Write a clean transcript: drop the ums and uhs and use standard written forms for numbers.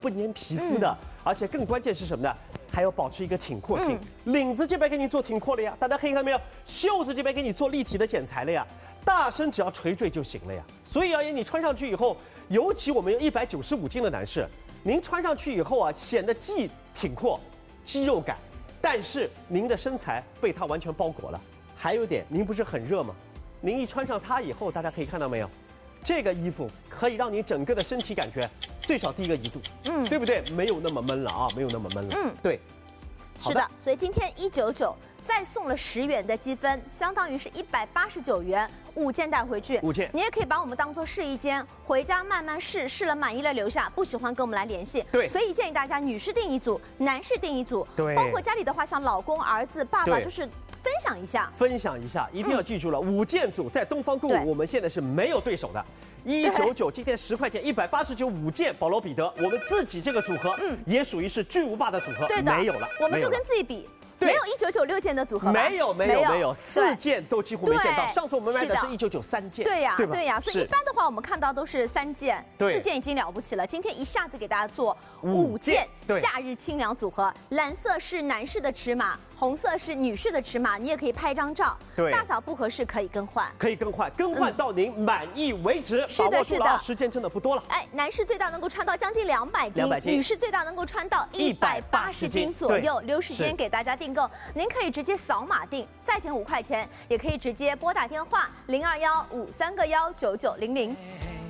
不粘皮肤的，而且更关键是什么呢？还要保持一个挺阔性。领子这边给你做挺阔了呀，大家可以看到没有？袖子这边给你做立体的剪裁了呀，大身只要垂坠就行了呀。所以而言，你穿上去以后，尤其我们有195斤的男士，您穿上去以后啊，显得既挺阔，肌肉感，但是您的身材被它完全包裹了。还有一点，您不是很热吗？您一穿上它以后，大家可以看到没有？这个衣服可以让你整个的身体感觉最少低个1度，对不对？没有那么闷了啊，没有那么闷了，对。 是的，所以今天199再送了10元的积分，相当于是189元，5件带回去。 5件， 你也可以把我们当做试衣间，回家慢慢试，试了满意了留下，不喜欢跟我们来联系。 对， 所以建议大家女士订一组，男士订一组。 对， 包括家里的话，像老公、儿子、爸爸，就是分享一下。分享一下， 一定要记住了，5件组在东方购物，我们现在是没有对手的。199今天10块钱，189，5件保罗彼得，我们自己这个组合，也属于是巨无霸的组合， 对的， 没有了， 我们就跟自己比。没有1996件的组合吧？ 没有，4件都几乎没见到。上次我们卖的是199，3件。 对呀，所以一般的话，我们看到都是3件，4件已经了不起了。今天一下子给大家做5件夏日清凉组合，蓝色是男士的尺码，红色是女士的尺码，你也可以拍张照。对，大小不合适可以更换， 更换到您满意为止。 是的，是的， 时间真的不多了。 哎，男士最大能够穿到将近200斤，女士最大能够穿到180斤左右。留时间给大家订购，您可以直接扫码订，再减5块钱，也可以直接拨打电话0215319900。